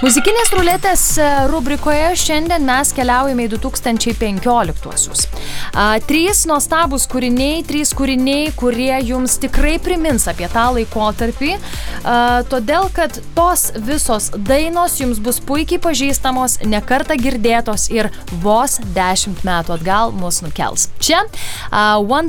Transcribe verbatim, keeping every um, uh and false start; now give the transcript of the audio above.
Muzikinės ruletės rubrikoje šiandien mes keliaujame į du tūkstančiai penkioliktuosius. Trys nuostabūs kūriniai, trys kūriniai, kurie jums tikrai primins apie tą laikotarpį, a, todėl, kad tos visos dainos jums bus puikiai pažįstamos, nekartą girdėtos ir vos dešimt metų atgal mus nukels. Čia a, One